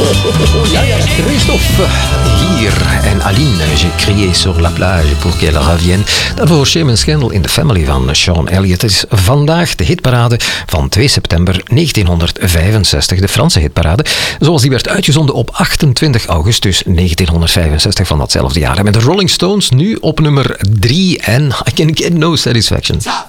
Ja, Christophe hier en Aline, j'ai crié sur la plage pour qu'elle revienne. Daarvoor Shaman Scandal in the Family van Sean Elliott. Het is vandaag de hitparade van 2 september 1965, de Franse hitparade, zoals die werd uitgezonden op 28 augustus 1965 van datzelfde jaar. En met de Rolling Stones nu op nummer 3 en I Can Get No Satisfaction.